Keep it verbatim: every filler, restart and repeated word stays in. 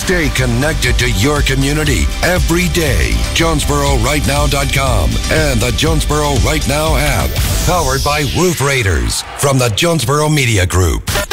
Stay connected to your community every day. Jonesboro Right Now dot com and the Jonesboro Right Now app. Powered by Roof Raiders from the Jonesboro Media Group.